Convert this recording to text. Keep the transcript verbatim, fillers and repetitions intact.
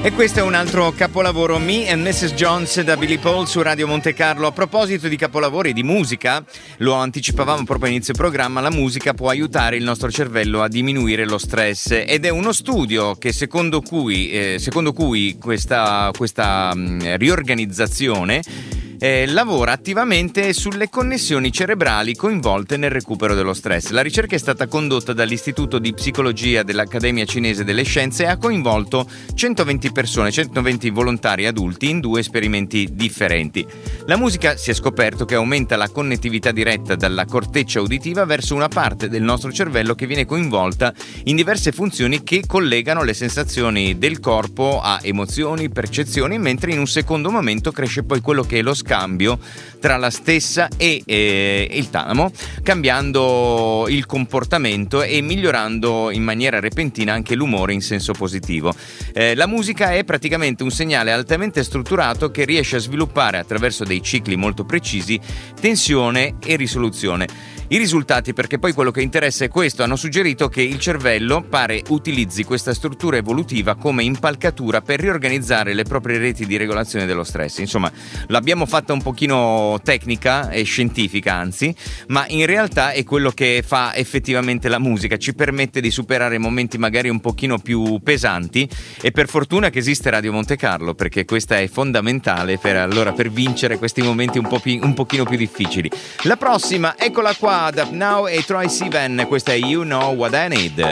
E questo è un altro capolavoro, Me and missus Jones da Billy Paul su Radio Monte Carlo. A proposito di capolavori e di musica, lo anticipavamo proprio a inizio programma, la musica può aiutare il nostro cervello a diminuire lo stress ed è uno studio che secondo cui, eh, secondo cui questa, questa mh, riorganizzazione Eh, lavora attivamente sulle connessioni cerebrali coinvolte nel recupero dello stress. La ricerca è stata condotta dall'Istituto di Psicologia dell'Accademia Cinese delle Scienze e ha coinvolto centoventi persone, centoventi volontari adulti in due esperimenti differenti. La musica si è scoperto che aumenta la connettività diretta dalla corteccia uditiva verso una parte del nostro cervello che viene coinvolta in diverse funzioni che collegano le sensazioni del corpo a emozioni, percezioni, mentre in un secondo momento cresce poi quello che è lo scambio tra la stessa e eh, il talamo, cambiando il comportamento e migliorando in maniera repentina anche l'umore in senso positivo. Eh, la musica è praticamente un segnale altamente strutturato che riesce a sviluppare attraverso dei cicli molto precisi tensione e risoluzione. I risultati, perché poi quello che interessa è questo, hanno suggerito che il cervello pare utilizzi questa struttura evolutiva come impalcatura per riorganizzare le proprie reti di regolazione dello stress. Insomma, l'abbiamo fatta un pochino tecnica e scientifica anzi, ma in realtà è quello che fa effettivamente la musica, ci permette di superare momenti magari un pochino più pesanti e per fortuna che esiste Radio Monte Carlo, perché questa è fondamentale per, allora, per vincere questi momenti un, po pi, un pochino più difficili. La prossima, eccola qua, Up Now e Troye Sivan, questa è You Know What I Need.